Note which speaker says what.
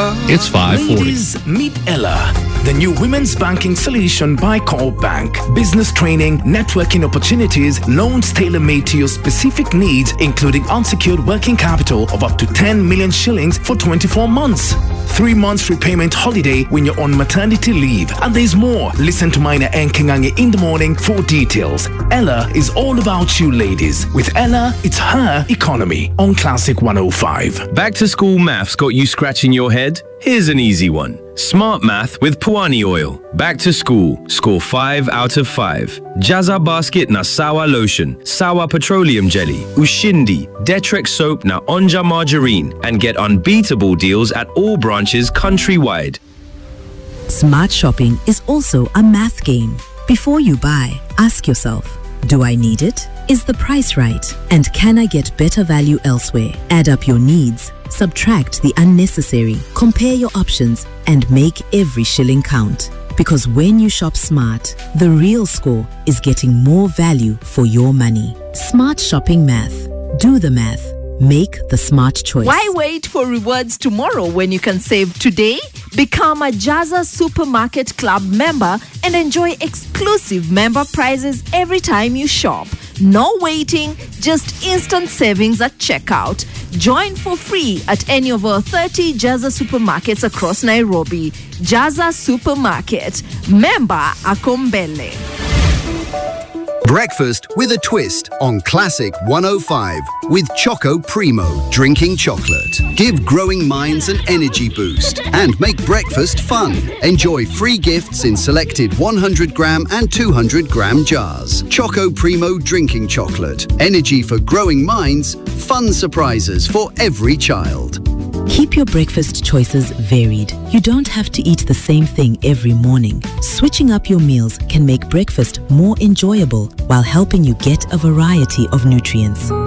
Speaker 1: It's 5:40.
Speaker 2: Ladies, meet Ella, the new women's banking solution by Coop Bank. Business training, networking opportunities, loans tailor-made to your specific needs, including unsecured working capital of up to 10 million shillings for 24 months. 3 months repayment holiday when you're on maternity leave. And there's more. Listen to Mina and Kingangi in the morning for details. Ella is all about you ladies. With Ella, it's her economy on Classic 105.
Speaker 3: Back to school maths got you scratching your head? Here's an easy one. Smart Math with Puani Oil. Back to school. Score 5 out of 5. Jaza Basket na Sawa Lotion, Sawa Petroleum Jelly, Ushindi, Detrex Soap na Onja Margarine, and get unbeatable deals at all branches countrywide.
Speaker 4: Smart shopping is also a math game. Before you buy, ask yourself, do I need it? Is the price right? And can I get better value elsewhere? Add up your needs, subtract the unnecessary, compare your options, and make every shilling count. Because when you shop smart, the real score is getting more value for your money. Smart shopping math. Do the math. Make the smart choice.
Speaker 5: Why wait for rewards tomorrow when you can save today? Become a Jaza Supermarket Club member and enjoy exclusive member prizes every time you shop. No waiting, just instant savings at checkout. Join for free at any of our 30 Jaza supermarkets across Nairobi. Jaza Supermarket. Member Akombele.
Speaker 6: Breakfast with a twist on Classic 105 with Choco Primo drinking chocolate. Give growing minds an energy boost and make breakfast fun. Enjoy free gifts in selected 100 gram and 200 gram jars. Choco Primo drinking chocolate. Energy for growing minds, fun surprises for every child.
Speaker 4: Keep your breakfast choices varied. You don't have to eat the same thing every morning. Switching up your meals can make breakfast more enjoyable while helping you get a variety of nutrients.